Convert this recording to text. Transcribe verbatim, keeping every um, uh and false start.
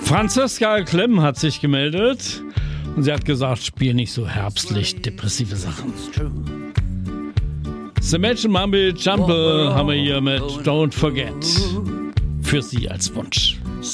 Franziska Klemm hat sich gemeldet und sie hat gesagt, spiel nicht so herbstlich depressive Sachen. The Magic Mumble Jumble haben wir hier mit Don't Forget für sie als Wunsch.